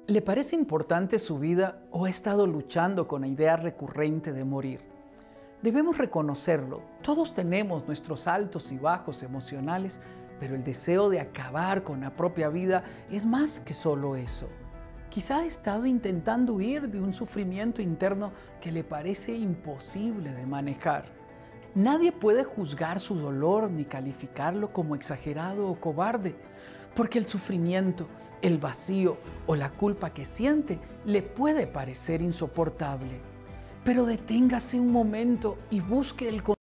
¿Le parece importante su vida o ha estado luchando con la idea recurrente de morir? Debemos reconocerlo. Todos tenemos nuestros altos y bajos emocionales, pero el deseo de acabar con la propia vida es más que solo eso. Quizá ha estado intentando huir de un sufrimiento interno que le parece imposible de manejar. Nadie puede juzgar su dolor ni calificarlo como exagerado o cobarde, porque el sufrimiento, el vacío o la culpa que siente le puede parecer insoportable. Pero deténgase un momento y busque el